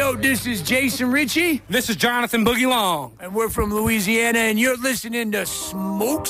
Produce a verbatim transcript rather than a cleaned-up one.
yo, this is Jason Ritchie. This is Jonathan Boogie Long. And we're from Louisiana, and you're listening to Smoke